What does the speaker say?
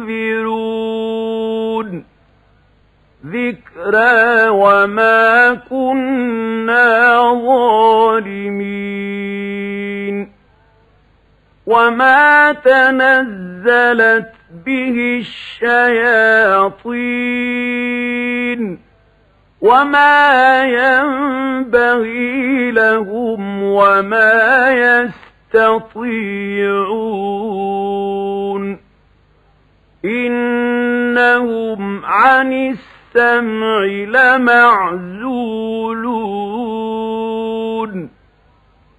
ينذرون ذكرى وما كنا ظالمين وما تنزلت به الشياطين وما ينبغي لهم وما يستطيعون إنهم عن السمع لمعزولون